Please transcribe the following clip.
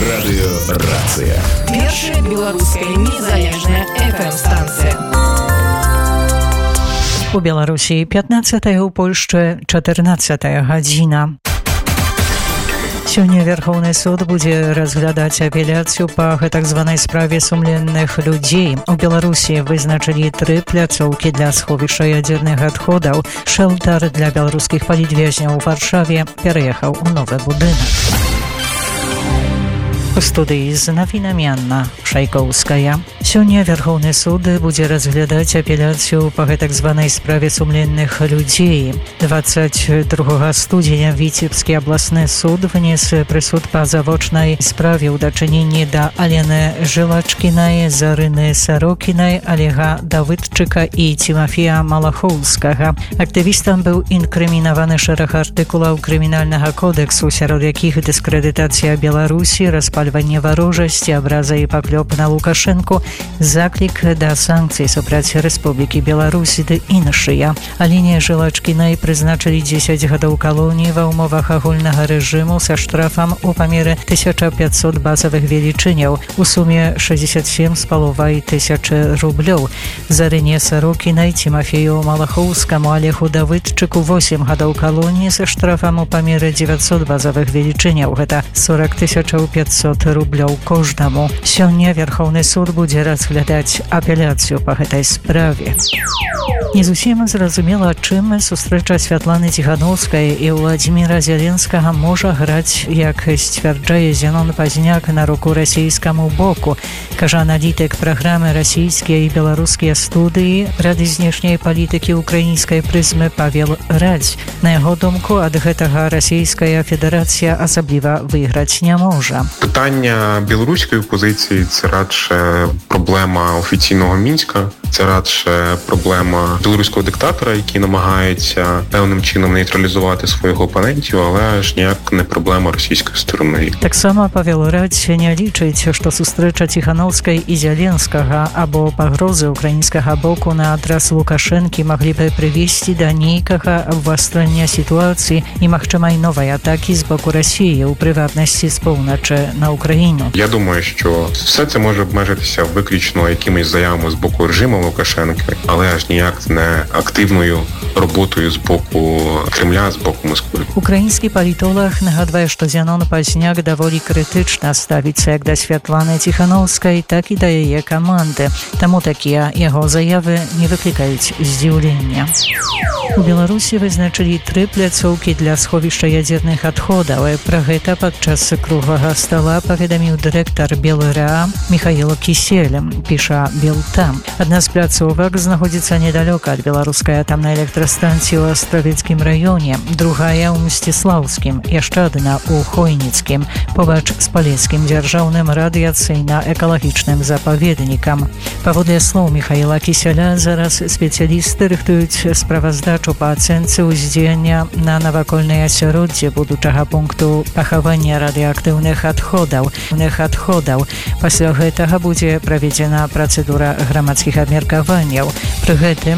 Радыёрацыя. Першая беларуская незалежная FM-станцыя. У Беларусі 15, у Польшчы 14 гадзіна. Сёння Верховны суд будзе разглядаць апеляцыю па гэтак званай справе сумленных людзей. У Беларусі вызначылі 3 пляцоўкі для сховішча ядзерных адходаў. Шэлтар для беларускіх палітвязняў у Варшаве пераехаў у новы будынак. У студыі з навінамі Анна Шайкоўская. Сёння Верховны суд будзе разглядаць апеляцыю па гэтак званай справе сумленных людзей. 22 студзеня Віцебскі абласны суд внес прысуд па завочнай справе ў дачыненні да Алены Жылачкінай, Зарыны Сарокінай, Олега Давыдчыка і Тимофея Малахоўскага. Актывістам быў інкрымінаваны шэраг артыкулаў крымінальнага кодэксу, сярод якіх дыскрэдытацыя Беларусі, распальванне варожасці, абраза і паклёп на Лукашэнку, заклік да санкцый супраць Рэспублікі Беларусь ды іншыя. Алене Жылачкінай прызначылі 10 гадоў калоніі ва ўмовах агульнага рэжыму са штрафам у памеры 1500 базавых велічыняў, у суме 67,5 тысячы рублёў. Зарыне Сарокінай, Тимофею Малахоўскаму, Олегу Давыдчыку 8 гадоў калоніі са штрафам у памеры 900 базавых велічыняў, гэта 40 500 рублёў кожнаму. Сёння Верховны суд будзе разглядаць апеляцыю па гэтай справе. Не зусім зразумела, чым сустрэча Святланы Ціхановскай і Владзіміра Зеленскага можа граць, як сцвярджае Зенон Пазняк, на руку расійскаму боку. Кажа аналітык праграмы «Расійскія і беларускія студыі» Рады знешняй палітыкі украінскай прызмы Павел Радзь. На яго думку, ад гэтага Расійская Федэрацыя асабліва выйграць не можа. Питання білоруської позиції – це радше проблема офіційного Мінська, це радше проблема білоруського диктатора, який намагається певним чином нейтралізувати своїх опонентів, але ж ніяк не проблема російської сторони. Так само Павел Радзь не лічыць, што сустрэча Ціхановскай і Зеленскага або пагрозы украінскага боку на адрас Лукашэнкі маглі бы прывесці да нейкага абвастрання сітуацыі і магчымай новай атакі з боку Росії, у прыватнасці з поўначы на Україну. Я думаю, що все це може обмежитися виключно якимись заявами з боку режиму Лукашенка, але аж ніяк не активною роботою з боку Кремля, з боку Москви. Украінскі палітолог нагадвае, што Зенон Пазняк даволі крытычна ставіцца як да Святланы Ціхановскай, так і да яе каманды. Таму такія яго заявы не выклікаюць здзіўлення. У Беларусі вызначылі 3 пляцоўкі для сховішча ядзерных адходаў. Пра гэта падчас круглага стала паведаміў дырэктар БелРА Михаил Кісель, піша Белта. Адна з пляцовак знаходзіцца недалёка ад беларускай атамнай электрастанцыі ў Астравецкім раёне, другая ў Мсціслаўскім, яшчэ адна ў Хойніцкім, побач з палецкім дзяржаўным радыяцыйна-экалагічным запаведнікам. Паводле слоў Михаила Кіселя, зараз спецыялісты рыхтуюць справаздачу па ацэнцы ўздзеяння на навакольнае асяроддзе будучага пункту пахавання радыеактыўных адходаў. Пасля гэтага будзе праведзена працэдура грамадскіх абмеркаванняў. Пры гэтым